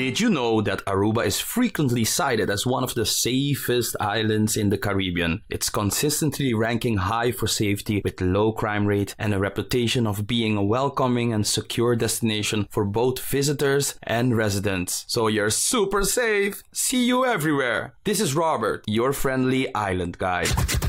Did you know that Aruba is frequently cited as one of the safest islands in the Caribbean? It's consistently ranking high for safety with low crime rate and a reputation of being a welcoming and secure destination for both visitors and residents. So you're super safe. See you everywhere. This is Robert, your friendly island guide.